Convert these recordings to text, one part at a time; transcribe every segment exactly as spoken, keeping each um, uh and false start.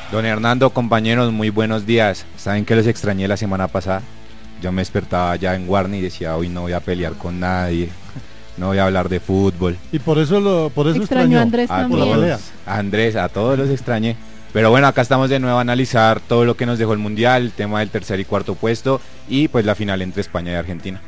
Don Hernando, compañeros, muy buenos días. ¿Saben que los extrañé la semana pasada? Yo me despertaba ya en Warner y decía, hoy no voy a pelear con nadie, no voy a hablar de fútbol. Y por eso lo, por eso extrañó extrañó a Andrés a también. todos, a Andrés, a todos los extrañé. Pero bueno, acá estamos de nuevo a analizar todo lo que nos dejó el Mundial, el tema del tercer y cuarto puesto y pues la final entre España y Argentina.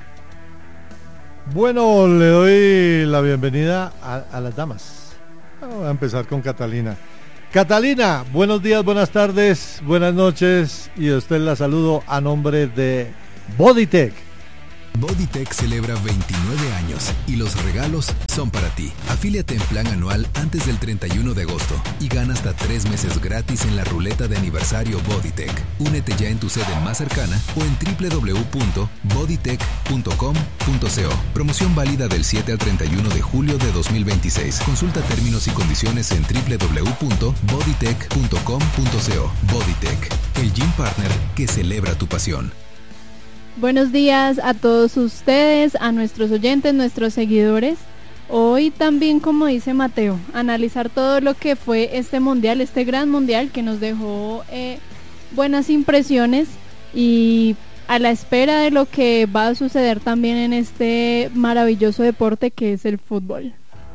Bueno, le doy la bienvenida a, a las damas. Vamos a empezar con Catalina. Catalina, buenos días, buenas tardes, buenas noches y a usted la saludo a nombre de Bodytech. Bodytech celebra veintinueve años y los regalos son para ti. Afíliate en plan anual antes del treinta y uno de agosto y gana hasta tres meses gratis en la ruleta de aniversario Bodytech. Únete ya en tu sede más cercana o en doble u doble u doble u punto bodytech punto com punto co. Promoción válida del siete al treinta y uno de julio de dos mil veintiséis. Consulta términos y condiciones en doble u doble u doble u punto bodytech punto com punto co. Bodytech, el gym partner que celebra tu pasión. Buenos días a todos ustedes, a nuestros oyentes, nuestros seguidores. Hoy también, como dice Mateo, analizar todo lo que fue este mundial, este gran mundial que nos dejó eh, buenas impresiones y a la espera de lo que va a suceder también en este maravilloso deporte que es el fútbol.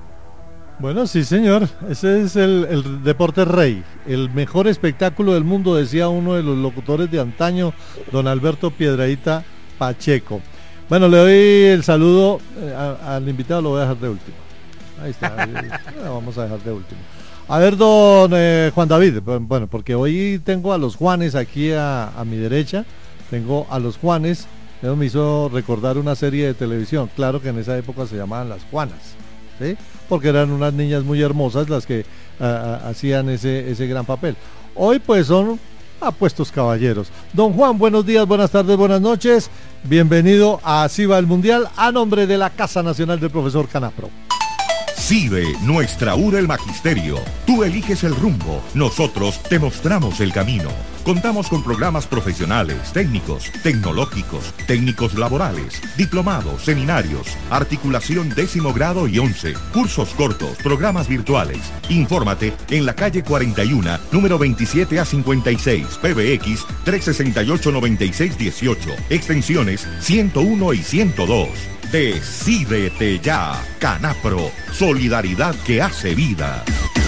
Bueno, sí señor, ese es el, el deporte rey, el mejor espectáculo del mundo, decía uno de los locutores de antaño, don Alberto Piedradita Pacheco. Bueno, le doy el saludo eh, a, al invitado, lo voy a dejar de último. Ahí está, ahí, vamos a dejar de último. A ver, don eh, Juan David, bueno, porque hoy tengo a los Juanes aquí a, a mi derecha, tengo a los Juanes, eso me hizo recordar una serie de televisión, claro que en esa época se llamaban las Juanas, ¿sí? Porque eran unas niñas muy hermosas las que uh, hacían ese, ese gran papel. Hoy pues son apuestos caballeros. Don Juan, buenos días, buenas tardes, buenas noches. Bienvenido a Así va el Mundial a nombre de la Casa Nacional del Profesor Canapro. CIDE, nuestra U R el Magisterio. Tú eliges el rumbo, nosotros te mostramos el camino. Contamos con programas profesionales, técnicos, tecnológicos, técnicos laborales, diplomados, seminarios, articulación décimo grado y once, cursos cortos, programas virtuales. Infórmate en la calle cuarenta y uno, número veintisiete a cincuenta y seis, P B X trescientos sesenta y ocho, noventa y seis dieciocho, extensiones ciento uno y ciento dos. Decídete ya, Canapro, solidaridad que hace vida.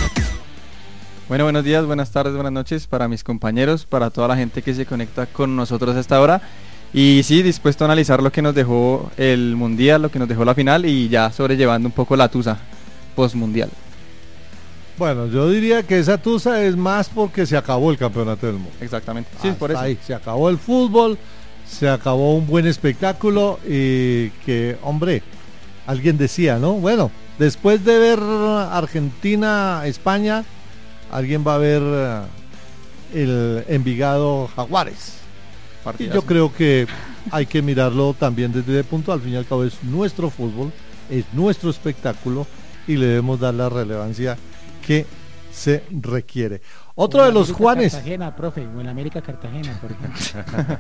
Bueno, buenos días, buenas tardes, buenas noches para mis compañeros, para toda la gente que se conecta con nosotros a esta hora. Y sí, dispuesto a analizar lo que nos dejó el Mundial, lo que nos dejó la final y ya sobrellevando un poco la tusa post-mundial. Bueno, yo diría que esa tusa es más porque se acabó el campeonato del mundo. Exactamente, sí, Hasta por eso. Ahí, se acabó el fútbol, se acabó un buen espectáculo y que, hombre, alguien decía, ¿no? Bueno, después de ver Argentina-España, alguien va a ver uh, el Envigado Jaguares. Partidazo. Y yo creo que hay que mirarlo también desde el punto, al fin y al cabo es nuestro fútbol, es nuestro espectáculo y le debemos dar la relevancia que se requiere. Otro de los Juanes. Cartagena, profe, o en América Cartagena, por ejemplo.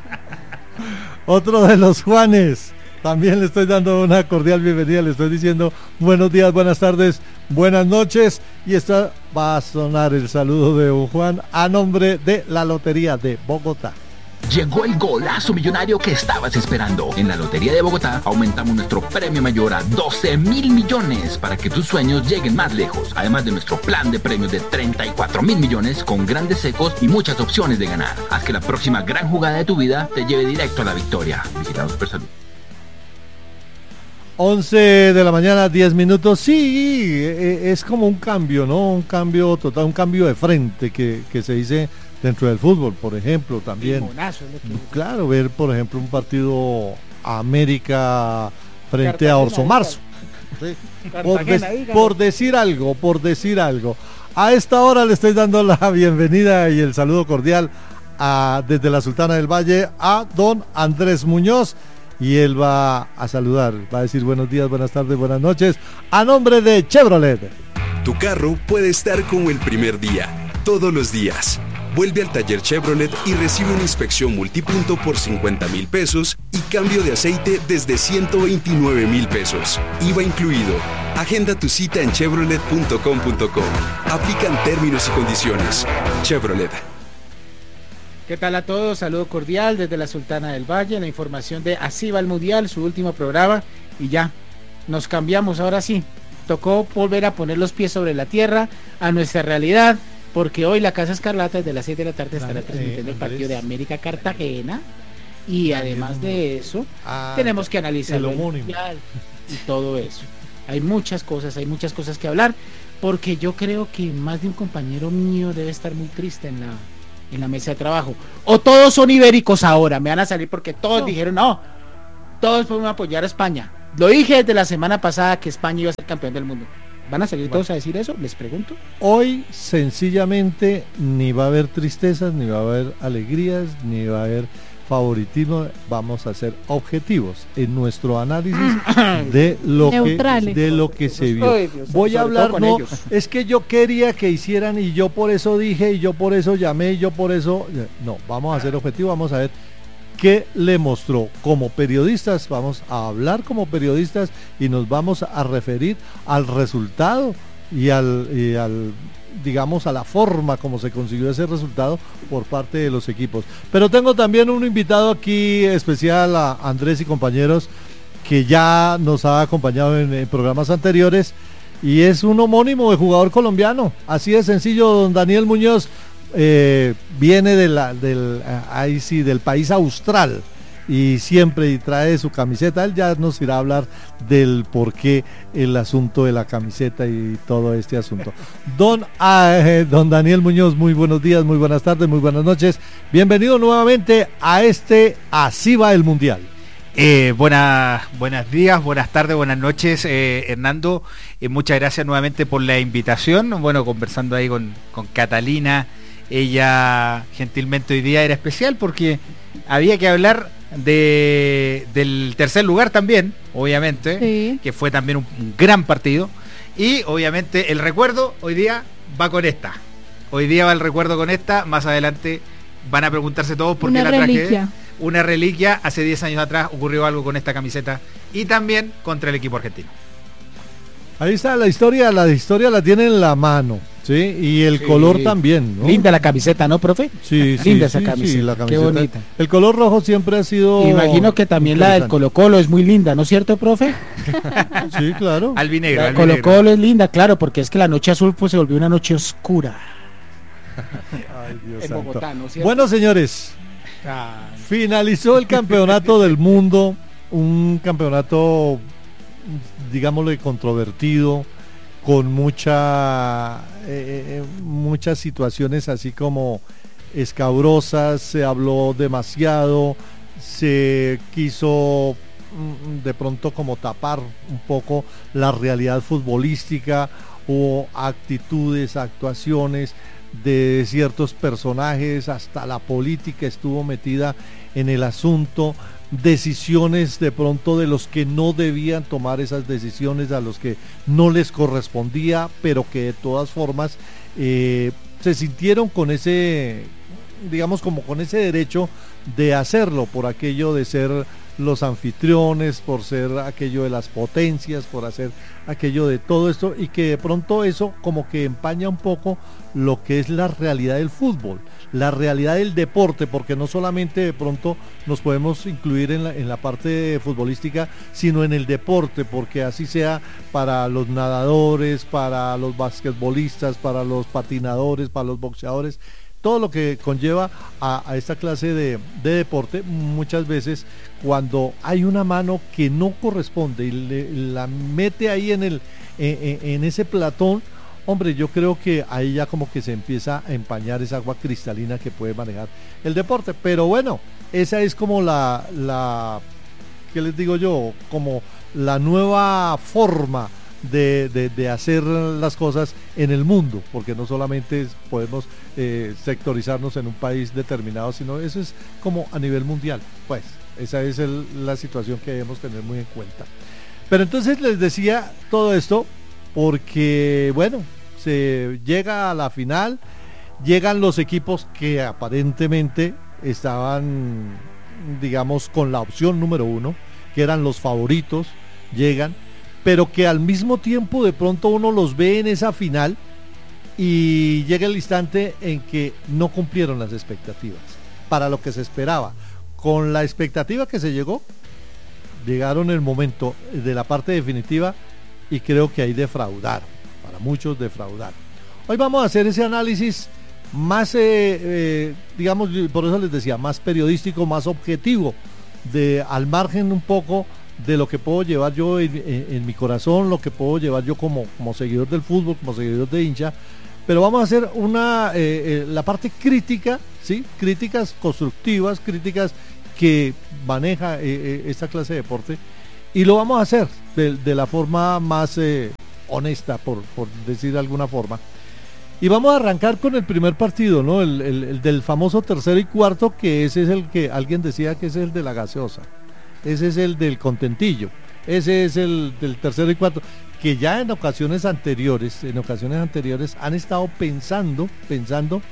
Otro de los Juanes. También le estoy dando una cordial bienvenida, le estoy diciendo buenos días, buenas tardes, buenas noches. Y esta va a sonar el saludo de un Juan a nombre de la Lotería de Bogotá. Llegó el golazo millonario que estabas esperando. En la Lotería de Bogotá aumentamos nuestro premio mayor a doce mil millones para que tus sueños lleguen más lejos. Además de nuestro plan de premios de treinta y cuatro mil millones con grandes secos y muchas opciones de ganar. Haz que la próxima gran jugada de tu vida te lleve directo a la victoria. Vigilado Supersalud. once de la mañana, diez minutos. Sí, es como un cambio, ¿no? Un cambio total, un cambio de frente que, que se dice dentro del fútbol, por ejemplo, también. Limonazo, claro, ver, por ejemplo, un partido América frente Cartagena, a Orso Marzo. Sí. Por, de, por decir algo, por decir algo. A esta hora le estoy dando la bienvenida y el saludo cordial a, desde la Sultana del Valle a don Andrés Muñoz. Y él va a saludar, va a decir buenos días, buenas tardes, buenas noches, a nombre de Chevrolet. Tu carro puede estar como el primer día, todos los días. Vuelve al taller Chevrolet y recibe una inspección multipunto por cincuenta mil pesos y cambio de aceite desde ciento veintinueve mil pesos. I V A incluido. Agenda tu cita en chevrolet punto com punto co. Aplican términos y condiciones. Chevrolet. ¿Qué tal a todos? Saludo cordial desde la Sultana del Valle, la información de Así va el Mundial, su último programa, y ya, nos cambiamos, ahora sí, tocó volver a poner los pies sobre la tierra, a nuestra realidad, porque hoy la Casa Escarlata desde las siete de la tarde estará transmitiendo el partido de América Cartagena, y además de eso, ah, tenemos que analizar el el homónimo Mundial y todo eso. Hay muchas cosas, hay muchas cosas que hablar, porque yo creo que más de un compañero mío debe estar muy triste en la en la mesa de trabajo, o todos son ibéricos ahora, me van a salir porque todos no. dijeron no, todos podemos apoyar a España, lo dije desde la semana pasada que España iba a ser campeón del mundo, ¿van a salir bueno. todos a decir eso? Les pregunto. Hoy sencillamente ni va a haber tristezas, ni va a haber alegrías, ni va a haber favoritismo, vamos a ser objetivos en nuestro análisis de lo Neutrales. que de lo que se vio. Ay, Dios, Voy a hablar, no, ellos. es que yo quería que hicieran y yo por eso dije y yo por eso llamé y yo por eso, no, vamos a ser objetivos, vamos a ver qué le mostró como periodistas, vamos a hablar como periodistas y nos vamos a referir al resultado y al, y al digamos a la forma como se consiguió ese resultado por parte de los equipos. Pero tengo también un invitado aquí especial, a Andrés y compañeros, que ya nos ha acompañado en, en programas anteriores y es un homónimo de jugador colombiano, así de sencillo. Don Daniel Muñoz eh, viene de la, del, ahí sí, del país austral y siempre y trae su camiseta. Él ya nos irá a hablar del por qué el asunto de la camiseta y todo este asunto. Don, eh, don Daniel Muñoz, muy buenos días, muy buenas tardes, muy buenas noches. Bienvenido nuevamente a este Así va el Mundial. Eh, buenas, buenos días, buenas tardes, buenas noches, eh, Hernando. Eh, muchas gracias nuevamente por la invitación. Bueno, conversando ahí con, con Catalina, ella gentilmente hoy día era especial porque había que hablar de del tercer lugar también, obviamente, sí. que fue también un, un gran partido. Y obviamente el recuerdo hoy día va con esta. Hoy día va el recuerdo con esta. Más adelante van a preguntarse todos por qué la traje. Una reliquia. Hace diez años atrás ocurrió algo con esta camiseta y también contra el equipo argentino. Ahí está la historia, la historia la tiene en la mano, ¿sí? Y el sí. color también, ¿no? Linda la camiseta, ¿no, profe? Sí, sí. Linda sí, esa camiseta. Sí, la camiseta. Qué bonita. El color rojo siempre ha sido... Imagino que también la del Colo Colo es muy linda, ¿no es cierto, profe? Sí, claro. Albinegro. La del Colo Colo es linda, claro, porque es que la noche azul pues se volvió una noche oscura. Ay, Dios en santo. Bogotá, ¿no es cierto? Bueno, señores, ah. finalizó el campeonato del mundo, un campeonato, digámosle, controvertido, con mucha eh, muchas situaciones así como escabrosas. Se habló demasiado, se quiso de pronto como tapar un poco la realidad futbolística, o actitudes, actuaciones de ciertos personajes, hasta la política estuvo metida en el asunto, decisiones de pronto de los que no debían tomar esas decisiones, a los que no les correspondía, pero que de todas formas eh, se sintieron con ese, digamos, como con ese derecho de hacerlo, por aquello de ser los anfitriones, por ser aquello de las potencias, por hacer aquello de todo esto, y que de pronto eso como que empaña un poco lo que es la realidad del fútbol, la realidad del deporte, porque no solamente de pronto nos podemos incluir en la, en la parte futbolística, sino en el deporte, porque así sea para los nadadores, para los basquetbolistas, para los patinadores, para los boxeadores, todo lo que conlleva a, a esta clase de, de deporte. Muchas veces cuando hay una mano que no corresponde y le, la mete ahí en, el, en, en ese platón, hombre, yo creo que ahí ya como que se empieza a empañar esa agua cristalina que puede manejar el deporte. Pero bueno, esa es como la, la ¿qué les digo yo? Como la nueva forma De, de, de hacer las cosas en el mundo, porque no solamente podemos eh, sectorizarnos en un país determinado, sino eso es como a nivel mundial. Pues esa es el, la situación que debemos tener muy en cuenta. Pero entonces les decía todo esto porque, bueno, se llega a la final, llegan los equipos que aparentemente estaban, digamos, con la opción número uno, que eran los favoritos, llegan. pero que al mismo tiempo de pronto uno los ve en esa final y llega el instante en que no cumplieron las expectativas para lo que se esperaba. Con la expectativa que se llegó, llegaron el momento de la parte definitiva y creo que ahí defraudaron, para muchos defraudaron. Hoy vamos a hacer ese análisis más, eh, eh, digamos, por eso les decía, más periodístico, más objetivo, de al margen un poco de lo que puedo llevar yo en, en, en mi corazón, lo que puedo llevar yo como, como seguidor del fútbol, como seguidor de hincha, pero vamos a hacer una eh, eh, la parte crítica, ¿sí? Críticas constructivas, críticas que maneja eh, eh, esta clase de deporte, y lo vamos a hacer de, de la forma más eh, honesta, por, por decir de alguna forma. Y vamos a arrancar con el primer partido, ¿no? El, el, el del famoso tercero y cuarto, que ese es el que alguien decía que ese es el de la gaseosa, ese es el del contentillo, ese es el del tercero y cuarto, que ya en ocasiones anteriores, en ocasiones anteriores han estado pensando, pensando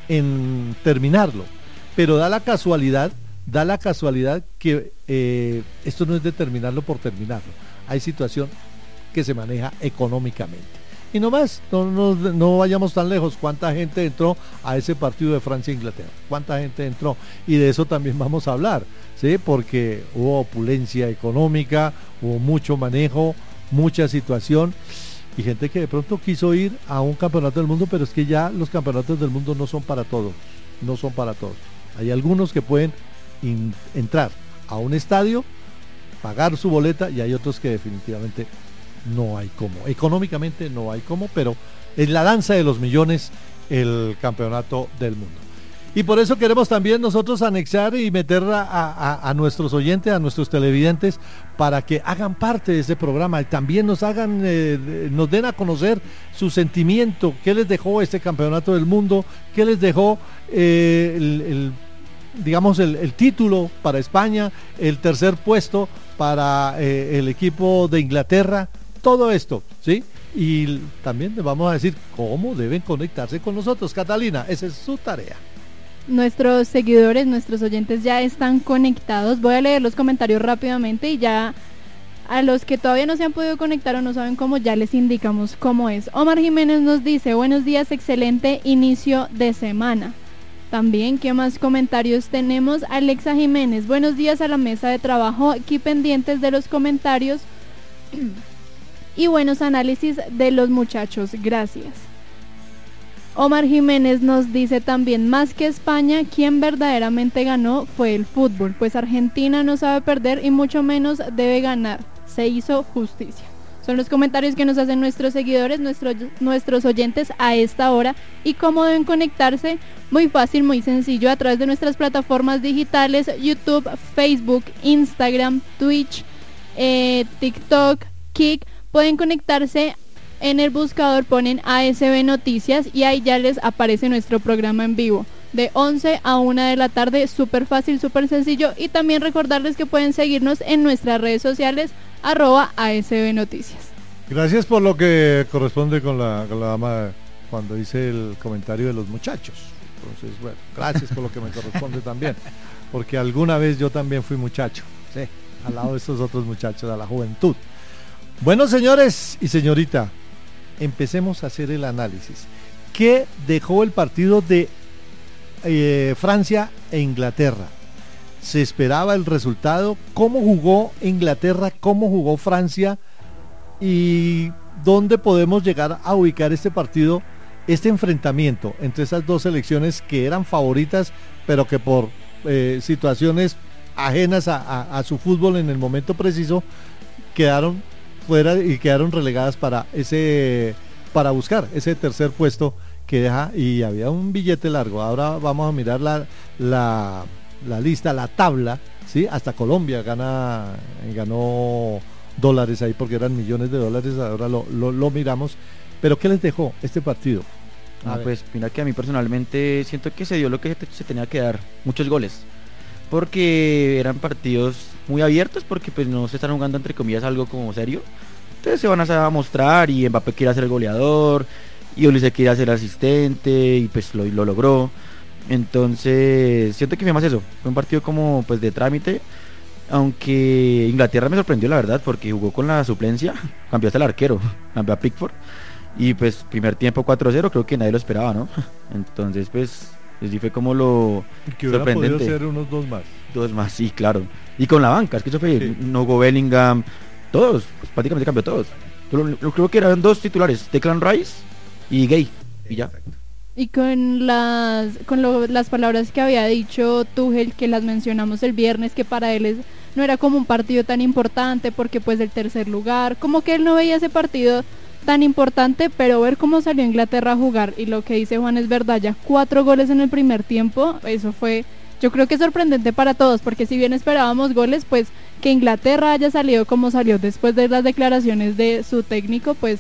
en terminarlo, pero da la casualidad, da la casualidad que eh, esto no es de terminarlo por terminarlo, hay situación que se maneja económicamente. Y no más, no, no, no vayamos tan lejos. ¿Cuánta gente entró a ese partido de Francia-Inglaterra? ¿Cuánta gente entró? Y de eso también vamos a hablar, ¿sí? Porque hubo opulencia económica, hubo mucho manejo, mucha situación, y gente que de pronto quiso ir a un campeonato del mundo, pero es que ya los campeonatos del mundo no son para todos, no son para todos. Hay algunos que pueden in, entrar a un estadio, pagar su boleta, y hay otros que definitivamente no hay cómo, económicamente no hay cómo, pero en la danza de los millones el campeonato del mundo. Y por eso queremos también nosotros anexar y meter a, a, a nuestros oyentes, a nuestros televidentes, para que hagan parte de este programa y también nos hagan, eh, nos den a conocer su sentimiento, qué les dejó este campeonato del mundo, qué les dejó eh, el, el, digamos el, el título para España, el tercer puesto para eh, el equipo de Inglaterra. Todo esto, ¿sí? Y también les vamos a decir cómo deben conectarse con nosotros. Catalina, esa es su tarea. Nuestros seguidores, nuestros oyentes ya están conectados. Voy a leer los comentarios rápidamente y ya a los que todavía no se han podido conectar o no saben cómo, ya les indicamos cómo es. Omar Jiménez nos dice, buenos días, excelente inicio de semana. También, ¿qué más comentarios tenemos? Alexa Jiménez, buenos días a la mesa de trabajo, aquí pendientes de los comentarios y buenos análisis de los muchachos, gracias. Omar Jiménez nos dice también, más que España, quien verdaderamente ganó fue el fútbol, pues Argentina no sabe perder y mucho menos debe ganar, se hizo justicia. Son los comentarios que nos hacen nuestros seguidores, nuestros, nuestros oyentes a esta hora. ¿Y cómo deben conectarse? Muy fácil, muy sencillo, a través de nuestras plataformas digitales, YouTube, Facebook, Instagram, Twitch, eh, TikTok, Kik. Pueden conectarse en el buscador, ponen A S B Noticias y ahí ya les aparece nuestro programa en vivo de once a una de la tarde, súper fácil, súper sencillo. Y también recordarles que pueden seguirnos en nuestras redes sociales, arroba A S B Noticias. Gracias por lo que corresponde con la, con la dama cuando hice el comentario de los muchachos. Entonces, bueno, gracias por lo que me corresponde también, porque alguna vez yo también fui muchacho, sí, al lado de estos otros muchachos, a la juventud. Bueno, señores y señorita, empecemos a hacer el análisis. ¿Qué dejó el partido de eh, Francia e Inglaterra? ¿Se esperaba el resultado? ¿Cómo jugó Inglaterra? ¿Cómo jugó Francia? ¿Y dónde podemos llegar a ubicar este partido, este enfrentamiento entre esas dos selecciones que eran favoritas, pero que por eh, situaciones ajenas a, a, a su fútbol en el momento preciso quedaron fuera y quedaron relegadas para ese para buscar ese tercer puesto que deja, y había un billete largo? Ahora vamos a mirar la la, la lista, la tabla, ¿sí? Hasta Colombia gana ganó dólares ahí porque eran millones de dólares, ahora lo, lo, lo miramos. Pero ¿qué les dejó este partido? Ah, pues mira que a mí personalmente siento que se dio lo que se, se tenía que dar, muchos goles, porque eran partidos muy abiertos, porque pues no se están jugando entre comillas algo como serio. Entonces se van a mostrar y Mbappé quiere ser el goleador y Ulises quiere ser asistente y pues lo, lo logró. Entonces siento que fue más eso, fue un partido como pues de trámite, Aunque Inglaterra me sorprendió la verdad porque jugó con la suplencia, cambió hasta el arquero, cambió a Pickford y pues primer tiempo cuatro cero, creo que nadie lo esperaba, ¿no? Entonces pues sí fue como lo que hubiera sorprendente. podido ser unos dos más. Dos más, sí, claro. Y con la banca, es que eso fue, sí. No jugó Bellingham, todos, pues, prácticamente cambió todos. Yo, yo creo que eran dos titulares, Declan Rice y Gay, y ya. Y con las con lo, las palabras que había dicho Tuchel, que las mencionamos el viernes, que para él es, no era como un partido tan importante porque pues el tercer lugar, como que él no veía ese partido tan importante, pero ver cómo salió Inglaterra a jugar, y lo que dice Juan es verdad, ya cuatro goles en el primer tiempo, eso fue, yo creo que sorprendente para todos, porque si bien esperábamos goles, pues que Inglaterra haya salido como salió después de las declaraciones de su técnico, pues